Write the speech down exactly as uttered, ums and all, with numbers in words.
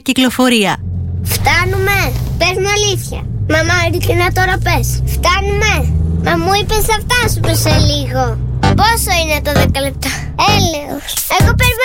κυκλοφορία. Φτάνουμε. Πες μου αλήθεια. Μαμά, ειλικρινά τώρα πες. Φτάνουμε. Μα μου είπες θα φτάσουμε σε λίγο. Πόσο είναι το δέκα λεπτά? Έλεος. Εγώ περιμένω.